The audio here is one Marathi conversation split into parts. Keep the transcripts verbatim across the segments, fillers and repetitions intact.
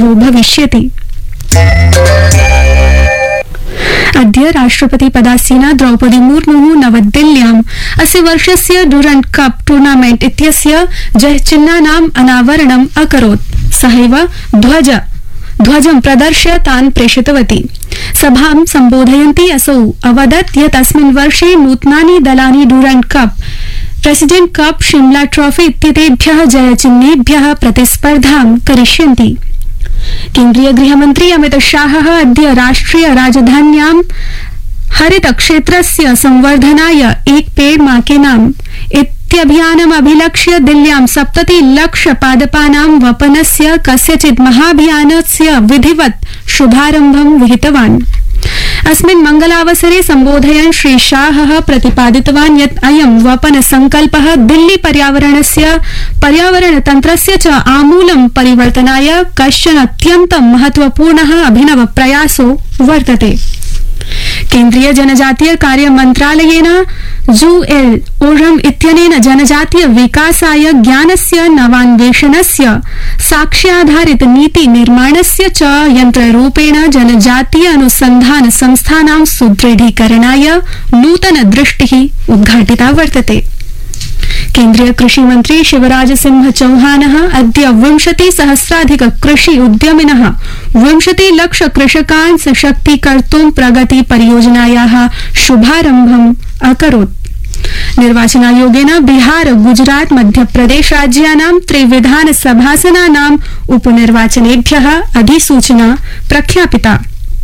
उपलब्धो भविष्यति। अद्य राष्ट्रपतिपदासीना द्रौपदी मुर्मुः नवदिल्ल्याम् अस्य वर्षस्य ड्यूरण्ट् कप टूर्नामेंट इत्यस्य जयचिह्नानाम् अनावरणम् अकरोत्। सहैव ध्वज ध्वजं प्रदर्श्य तान् प्रेषितवती। सभां सम्बोधयन्ती असौ अवदत् यत् अस्मिन् वर्षे नूतनानि दलानि ड्यूरण्ट् cup, president cup, Shimla trophy इत्येतेभ्यः जयचिह्नेभ्यः प्रतिस्पर्धां करिष्यन्ति। केन्द्रीय गृहमन्त्री अमित शाहः अद्य राष्ट्रिय राजधान्यां हरित क्षेत्रस्य संवर्धनाय एक पेड़ मा के नाम इत्यभियानम् अभिलक्ष्य दिल्ल्यां सप्तति लक्ष पादपानां वपनस्य कस्यचित् महाभियानस्य विधिवत् शुभारम्भं विहितवान्। अस्मिन् मंगलावसरे सम्बोधयन् श्री शाहः प्रतिपादितवान् यत् अयं वपन संकल्पः दिल्ली पर्यावरणस्य पर्यावरणतन्त्रस्य च आमूलं परिवर्तनाय कश्चन अत्यन्तं महत्वपूर्णः अभिनव प्रयासो वर्तते। केन्द्रीय जनजातीय कार्य मन्त्रालयेन जू एल ओरम इत्यनेन जनजातीय विकासाय ज्ञानस्य नवान्वेषणस्य साक्ष्याधारित नीति निर्माणस्य च यन्त्ररूपेण जनजातीय अनुसन्धान संस्थानां सुदृढीकरणाय नूतन दृष्टिः उद्घाटिता वर्तते। केन्द्रीय कृषि मंत्री शिवराज सिंह चौहानः अद्य विंशति सहस्राधिक कृषि उद्यमिनः विंशति लक्ष कृषकान् सशक्तीकर्तुं प्रगति परियोजनायाः शुभारम्भम् अकरोत्। निर्वाचनायोगेन बिहार, गुजरात, मध्यप्रदेश राज्यानां त्रिविधानसभासनानाम् उपनिर्वाचनेभ्यः अधिसूचना प्रख्यापिता।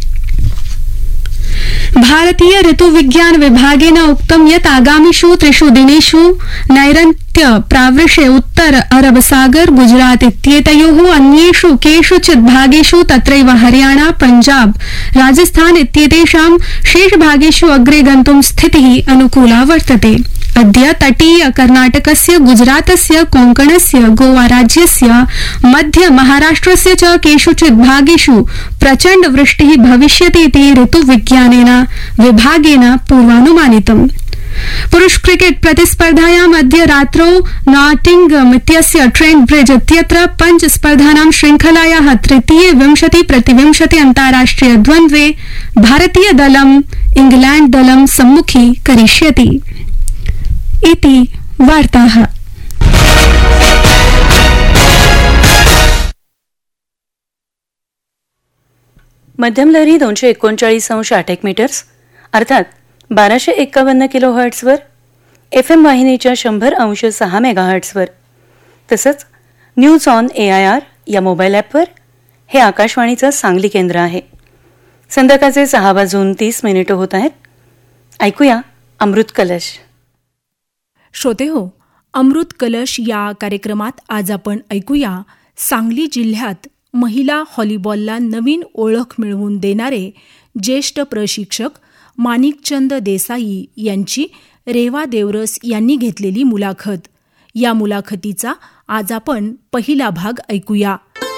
भारतीय ऋतुविज्ञान विभागेन उक्तं यत् आगामिषु त्रिषु दिनेषु नैऋत्य प्रावृष्ये उत्तर अरब सागर, गुजरात इत्येतयोः अन्येषु केषुचित् भागेषु तत्रैव हरियाणा, पंजाब, राजस्थान इत्येतेषां शेषभागेषु अग्रे गन्तुं स्थितिः अनुकूला वर्तते। अद्य तटीय कर्नाटकस्य, गुजरातस्य, कोंकणस्य, गोवा राज्यस्य, मध्य महाराष्ट्रस्य च केषुचित् भागेषु प्रचण्ड वृष्टिः भविष्यति इति ऋतुविज्ञानेन विभागेन पूर्वानुमानितम्। पुरुष क्रिकेट प्रतिस्पर्धायाम् अद्य रात्रौ नॉटिंगम इत्यस्य ट्रेंट ब्रिज इत्यत्र पंच स्पर्धानां श्रृंखलायाः तृतीये विंशति प्रतिविंशति अन्ताराष्ट्रिय द्वन्द्वे भारतीय दलम् इंग्लैंड दलं सम्मुखी करिष्यति। इति वार्ताः। मध्यम लहरी दोनशे एकोणचाळीस अंश आठ एक मीटर्स अर्थात बाराशे एक्कावन्न किलो हर्ट्सवर, एफ एम वाहिनीच्या शंभर अंश सहा मेगा हर्ट्सवर, तसंच news on A I R या मोबाईल ॲपवर हे आकाशवाणीचं सांगली केंद्र आहे. संध्याकाळचे सहा वाजून तीस मिनिटं होत आहेत. ऐकूया अमृत कलश. श्रोते हो, अमृत कलश या कार्यक्रमात आज आपण ऐकूया सांगली जिल्ह्यात महिला व्हॉलीबॉलला नवीन ओळख मिळवून देणारे ज्येष्ठ प्रशिक्षक माणिकचंद देसाई यांची रेवा देवरस यांनी घेतलेली मुलाखत. या मुलाखतीचा आज आपण पहिला भाग ऐकूया.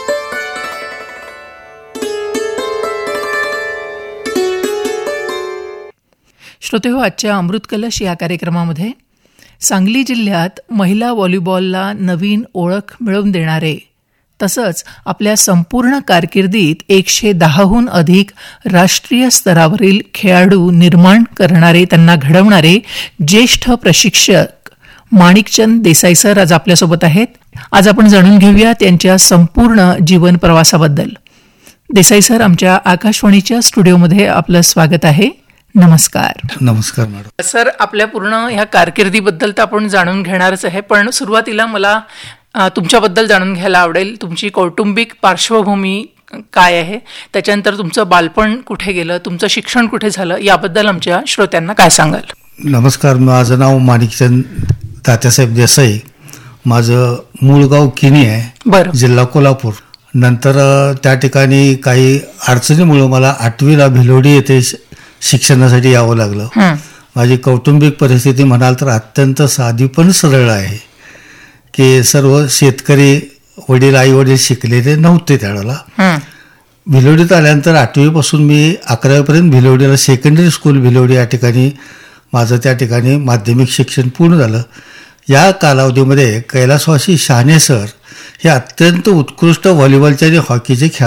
श्रोते हो, आजच्या अमृत कलश या कार्यक्रमामध्ये सांगली जिल्ह्यात महिला व्हॉलीबॉलला नवीन ओळख मिळवून देणारे तसंच आपल्या संपूर्ण कारकिर्दीत एकशे दहाहून अधिक राष्ट्रीय स्तरावरील खेळाडू निर्माण करणारे, त्यांना घडवणारे ज्येष्ठ प्रशिक्षक माणिकचंद देसाई सर आज आपल्यासोबत आहेत. आज आपण जाणून घेऊया त्यांच्या संपूर्ण जीवन प्रवासाबद्दल. देसाई सर, आमच्या आकाशवाणीच्या स्टुडिओमध्ये आपलं स्वागत आहे. नमस्कार. नमस्कार मॅडम. सर, आपल्या पूर्ण ह्या कारकिर्दीबद्दल तर आपण जाणून घेणारच आहे, पण सुरुवातीला मला तुमच्याबद्दल जाणून घ्यायला आवडेल. तुमची कौटुंबिक पार्श्वभूमी काय आहे, त्याच्यानंतर तुमचं बालपण कुठे गेलं, तुमचं शिक्षण कुठे झालं, याबद्दल आमच्या श्रोत्यांना काय सांगाल? नमस्कार, माझं नाव माणिकचंद तात्यासाहेब देसाई. माझं मूळ गाव किनी आहे, बरं, जिल्हा कोल्हापूर. नंतर त्या ठिकाणी काही अडचणीमुळे मला आठवीला भिलवडी येथे शिक्षणासाठी यावं लागलं. माझी कौटुंबिक परिस्थिती म्हणाल तर अत्यंत साधी पण सरळ आहे, की सर्व शेतकरी वडील आई वडील शिकलेले नव्हते त्यावेळेला. भिलवडीत आल्यानंतर आठवीपासून मी अकरावीपर्यंत भिलवडीला सेकंडरी स्कूल भिलवडी या ठिकाणी माझं त्या ठिकाणी माध्यमिक शिक्षण पूर्ण झालं. या कालावधीमध्ये कैलासवासी शहाणे सर हे अत्यंत उत्कृष्ट व्हॉलीबॉलचे आणि हॉकीचे खेळ